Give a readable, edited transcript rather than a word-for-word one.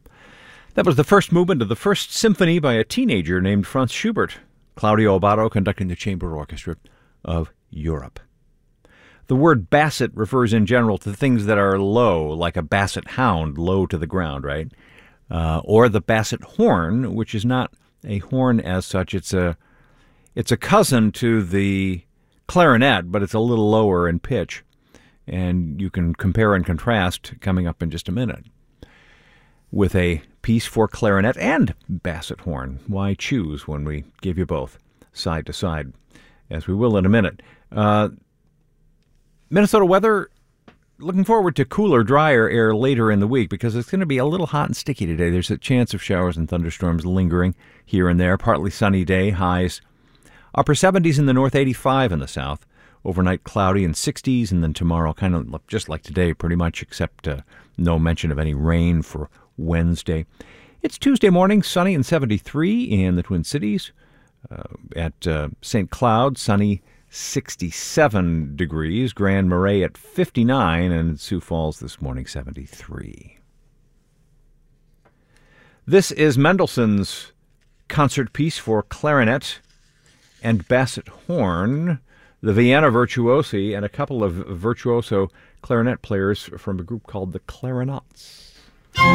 That was the first movement of the first symphony by a teenager named Franz Schubert, Claudio Abbado conducting the Chamber Orchestra of Europe. The word basset refers in general to things that are low, like a basset hound, low to the ground, right? Or the basset horn, which is not a horn as such. It's a cousin to the clarinet, but it's a little lower in pitch. And you can compare and contrast coming up in just a minute with a piece for clarinet and basset horn. Why choose when we give you both side to side, as we will in a minute? Minnesota weather, looking forward to cooler, drier air later in the week because it's going to be a little hot and sticky today. There's a chance of showers and thunderstorms lingering here and there. Partly sunny day, highs upper 70s in the north, 85 in the south. Overnight cloudy and 60s, and then tomorrow kind of just like today pretty much, except no mention of any rain for Wednesday. It's Tuesday morning, sunny and 73 in the Twin Cities. At St. Cloud, sunny 67 degrees. Grand Marais at 59, and Sioux Falls this morning 73. This is Mendelssohn's concert piece for clarinet and basset horn, the Vienna Virtuosi, and a couple of virtuoso clarinet players from a group called the Clarinets.